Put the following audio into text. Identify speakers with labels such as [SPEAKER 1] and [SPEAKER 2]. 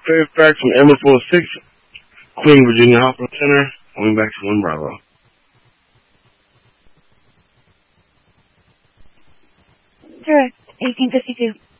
[SPEAKER 1] Fairfax from Emma 46, Queen Virginia Hospital Center, going back to 1 Bravo.
[SPEAKER 2] Direct, 1852.